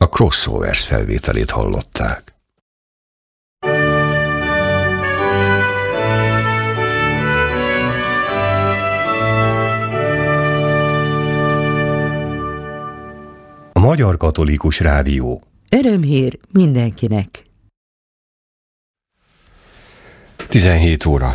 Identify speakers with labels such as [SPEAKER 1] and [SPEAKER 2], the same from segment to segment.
[SPEAKER 1] a Crossovers felvételét hallották. A Magyar Katolikus Rádió.
[SPEAKER 2] Örömhír mindenkinek.
[SPEAKER 1] 17 óra.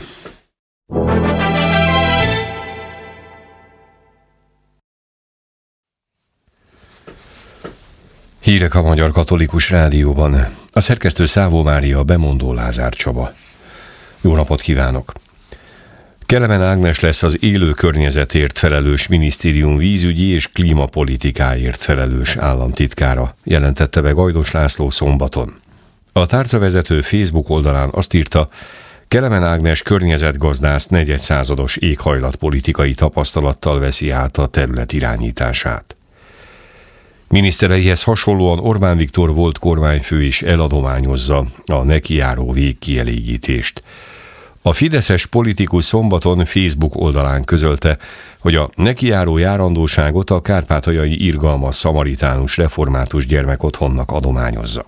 [SPEAKER 1] Hírek a Magyar Katolikus Rádióban. A szerkesztő Szávó Mária, a bemondó Lázár Csaba. Jó napot kívánok! Kelemen Ágnes lesz az élő környezetért felelős minisztérium vízügyi és klímapolitikáért felelős államtitkára, jelentette be Gajdos László szombaton. A tárcavezető Facebook oldalán azt írta, Kelemen Ágnes környezetgazdász negyedszázados éghajlatpolitikai tapasztalattal veszi át a terület irányítását. Minisztereihez hasonlóan Orbán Viktor volt kormányfő is eladományozza a nekijáró végkielégítést. A fideszes politikus szombaton Facebook oldalán közölte, hogy a nekijáró járandóságot a kárpátaljai irgalmas szamaritánus református gyermekotthonnak adományozza.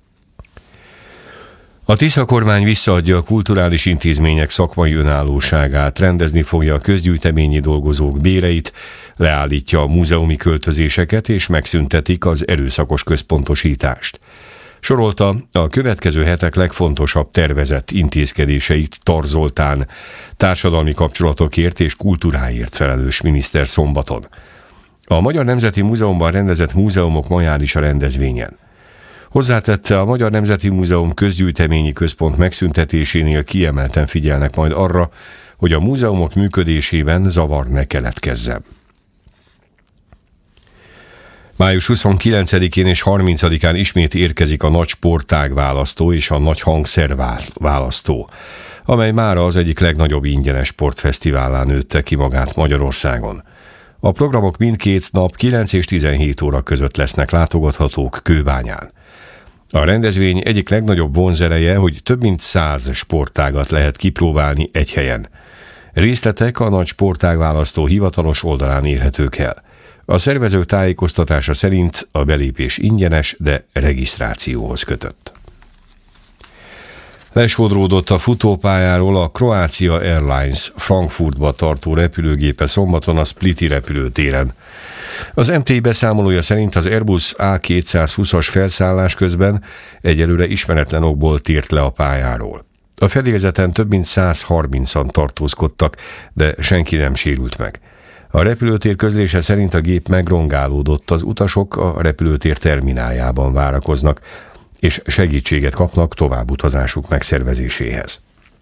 [SPEAKER 1] A Tisza kormány visszaadja a kulturális intézmények szakmai önállóságát, rendezni fogja a közgyűjteményi dolgozók béreit, leállítja a múzeumi költözéseket és megszüntetik az erőszakos központosítást. Sorolta a következő hetek legfontosabb tervezett intézkedéseit Tar Zoltán, társadalmi kapcsolatokért és kultúráért felelős miniszter szombaton. A Magyar Nemzeti Múzeumban rendezett múzeumok maján is a rendezvényen. Hozzátette, a Magyar Nemzeti Múzeum közgyűjteményi központ megszüntetésénél kiemelten figyelnek majd arra, hogy a múzeumok működésében zavar ne keletkezzen. Május 29-én és 30-án ismét érkezik a nagy sportág választó és a nagy hangszer választó, amely mára az egyik legnagyobb ingyenes sportfesztiválán nőtte ki magát Magyarországon. A programok mindkét nap 9 és 17 óra között lesznek látogathatók Kőbányán. A rendezvény egyik legnagyobb vonzereje, hogy több mint 100 sportágat lehet kipróbálni egy helyen. Részletek a nagy sportág választó hivatalos oldalán érhetők el. A szervezők tájékoztatása szerint a belépés ingyenes, de regisztrációhoz kötött. Lesodródott a futópályáról a Croatia Airlines Frankfurtba tartó repülőgépe szombaton a Spliti repülőtéren. Az MTI beszámolója szerint az Airbus A220-as felszállás közben egyelőre ismeretlen okból tért le a pályáról. A fedélzeten több mint 130-an tartózkodtak, de senki nem sérült meg. A repülőtér közlése szerint a gép megrongálódott, az utasok a repülőtér termináljában várakoznak, és segítséget kapnak továbbutazásuk megszervezéséhez.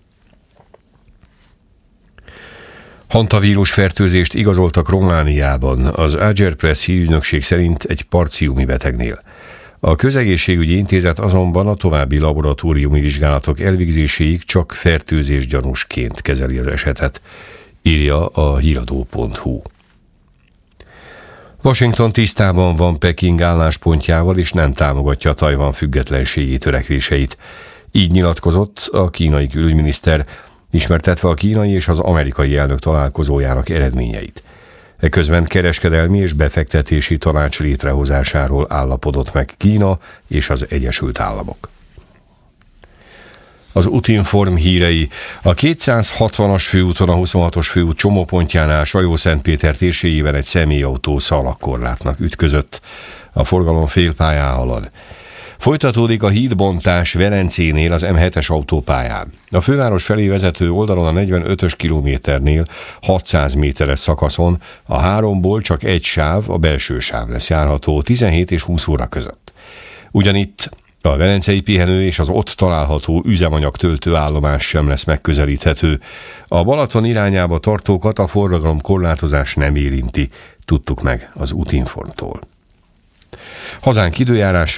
[SPEAKER 1] Hantavírus fertőzést igazoltak Romániában, az Agerpress hírügynökség szerint egy parciumi betegnél. A Közegészségügyi Intézet azonban a további laboratóriumi vizsgálatok elvégzéséig csak fertőzésgyanúsként kezeli az esetet, írja a híradó.hu. Washington tisztában van Peking álláspontjával, és nem támogatja Tajvan függetlenségi törekvéseit. Így nyilatkozott a kínai külügyminiszter, ismertetve a kínai és az amerikai elnök találkozójának eredményeit. Eközben kereskedelmi és befektetési tanács létrehozásáról állapodott meg Kína és az Egyesült Államok. Az Utinform hírei: a 260-as főúton a 26-os főút csomópontjánál Sajó-Szentpéter térségében egy személyautó szalagkorlátnak ütközött. A forgalom félpályán halad. Folytatódik a hídbontás Velencénél az M7-es autópályán. A főváros felé vezető oldalon a 45-ös kilométernél 600 méteres szakaszon a 3-ból csak egy sáv, a belső sáv lesz járható 17 és 20 óra között. Ugyanitt a velencei pihenő és az ott található üzemanyagtöltő állomás sem lesz megközelíthető. A Balaton irányába tartókat a forgalom korlátozás nem érinti, tudtuk meg az Utinformtól. Hazánk időjárás